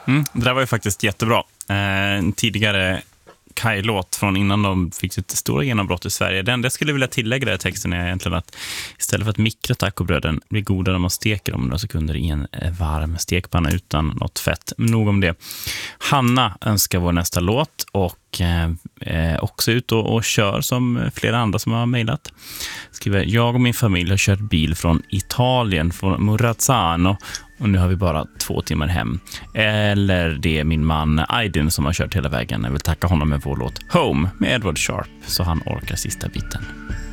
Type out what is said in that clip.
Det där var ju faktiskt jättebra. En tidigare Kai-låt från innan de fick sitt stora genombrott i Sverige. Det enda jag skulle vilja tillägga där i texten är egentligen att istället för att mikra tacobröden blir godare om man steker dem några sekunder i en varm stekpanna utan något fett. Nog om det. Hanna önskar vår nästa låt och också ut och kör som flera andra som har mejlat. Skriver, jag och min familj har kört bil från Italien, från Murazzano, och nu har vi bara 2 timmar hem. Eller det är min man Aydin som har kört hela vägen. Jag vill tacka honom med vår låt Home med Edward Sharp så han orkar sista biten.